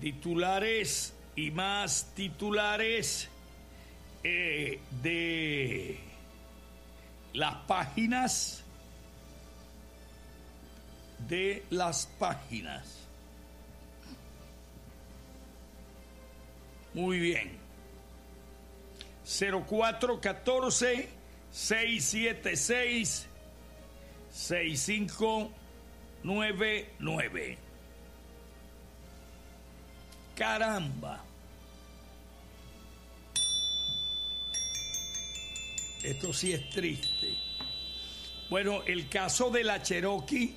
titulares y más titulares de las páginas. Muy bien. 0414-676-6599. Caramba. Esto sí es triste. Bueno, el caso de la Cherokee,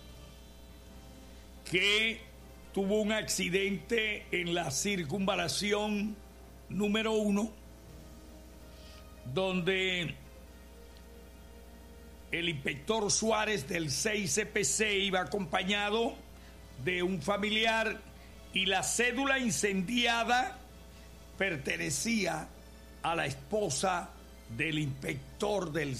que tuvo un accidente en la circunvalación número 1, donde el inspector Suárez del 6CPC iba acompañado de un familiar y la cédula incendiada pertenecía a la esposa del inspector del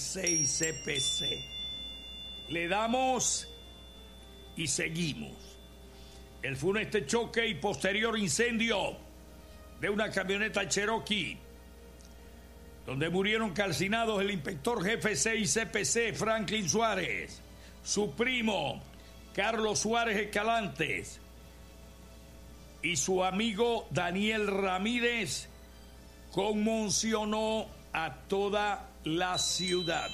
6CPC. Le damos y seguimos. El funeste choque y posterior incendio de una camioneta Cherokee, donde murieron calcinados el inspector jefe 6CPC Franklin Suárez, su primo Carlos Suárez Escalantes y su amigo Daniel Ramírez, conmocionó a toda la ciudad.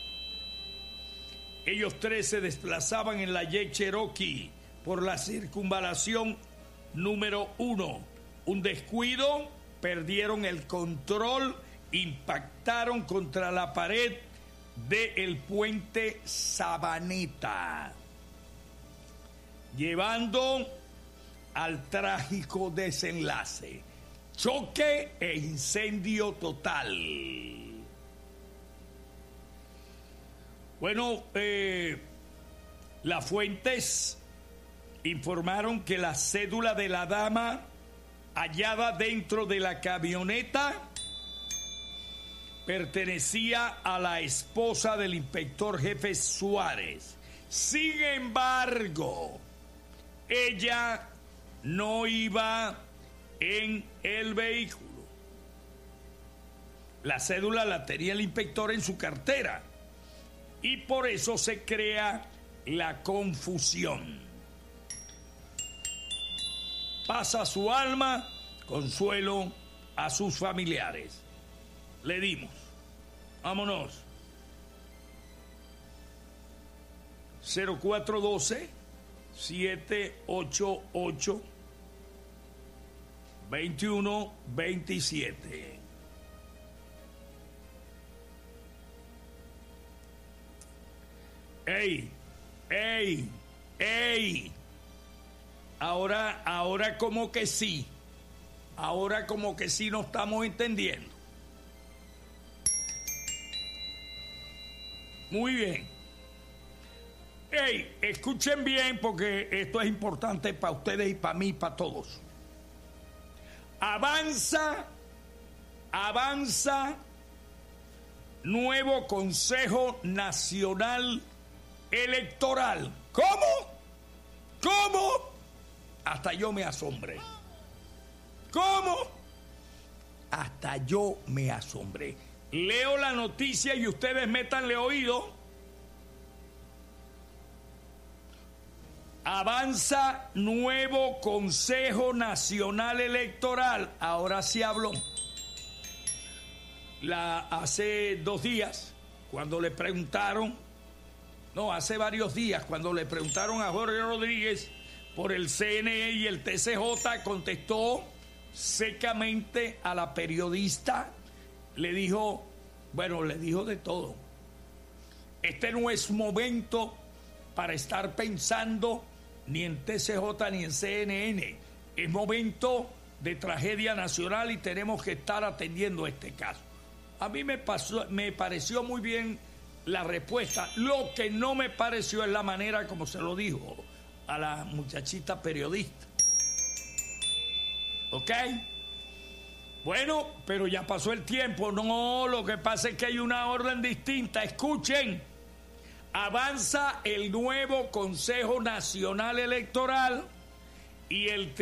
Ellos tres se desplazaban en la Jeep Cherokee por la circunvalación número 1. Un descuido, perdieron el control, impactaron contra la pared del puente Sabaneta, llevando al trágico desenlace: choque e incendio total. Bueno, las fuentes informaron que la cédula de la dama hallada dentro de la camioneta pertenecía a la esposa del inspector jefe Suárez. Sin embargo, ella no iba en el vehículo. La cédula la tenía el inspector en su cartera y por eso se crea la confusión. Pasa su alma, consuelo a sus familiares. Le dimos. Vámonos. 0412-788-2127. ¡Ey! ¡Ey! ¡Ey! Ahora como que sí. Ahora como que sí no estamos entendiendo. Muy bien. Hey, escuchen bien porque esto es importante para ustedes y para mí, para todos. Avanza nuevo Consejo Nacional Electoral. ¿Cómo? Hasta yo me asombré. ¿Cómo? Hasta yo me asombré. Leo la noticia y ustedes métanle oído. Avanza nuevo Consejo Nacional Electoral. Ahora sí habló. Hace 2 días, cuando le preguntaron, hace varios días, cuando le preguntaron a Jorge Rodríguez por el CNE y el TCJ, contestó secamente a la periodista. Le dijo de todo. Este no es momento para estar pensando ni en TCJ ni en CNN. Es momento de tragedia nacional y tenemos que estar atendiendo este caso. A mí me pareció muy bien la respuesta. Lo que no me pareció es la manera como se lo dijo a la muchachita periodista. ¿Ok? Bueno, pero ya pasó el tiempo. No, lo que pasa es que hay una orden distinta. Escuchen. Avanza el nuevo Consejo Nacional Electoral y el